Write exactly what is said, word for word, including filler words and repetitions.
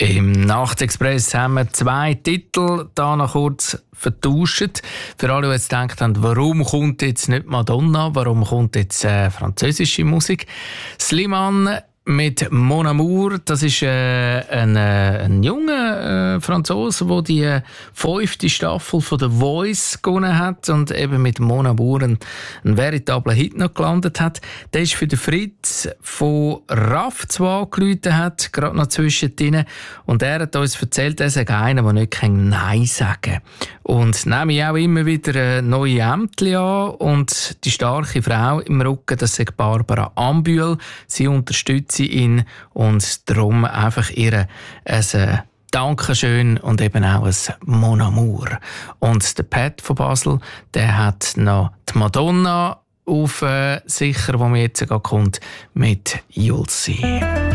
Im Nachtexpress haben wir zwei Titel da noch kurz vertauscht. Für alle, die jetzt gedacht haben, warum kommt jetzt nicht Madonna, warum kommt jetzt äh, französische Musik? Slimane mit Mon Amour, das ist äh, ein, äh, ein junger äh, Franzose, der die äh, fünfte Staffel von The Voice gewonnen hat und eben mit Mon Amour einen, einen veritablen Hit noch gelandet hat. Der ist für den Fritz von Raff zwar angerufen hat, gerade noch zwischendrin. Und er hat uns erzählt, er sei einer, der nicht Nein sagen kann. Und nehme ich auch immer wieder äh, neue Ämter an. Und die starke Frau im Rücken, das ist Barbara Ambühl. Sie unterstützt ihn und darum einfach ihr ein äh, Dankeschön und eben auch ein Mon Amour. Und der Pat von Basel, der hat noch die Madonna auf äh, sicher, wo mir jetzt gerade kommt, mit You'll See.